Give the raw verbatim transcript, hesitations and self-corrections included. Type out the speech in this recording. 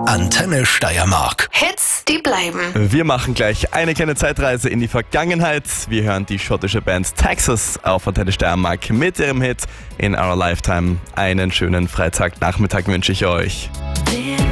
Antenne Steiermark. Hits, die bleiben. Wir machen gleich eine kleine Zeitreise in die Vergangenheit. Wir hören die schottische Band Texas auf Antenne Steiermark mit ihrem Hit In Our Lifetime. Einen schönen Freitagnachmittag wünsche ich euch.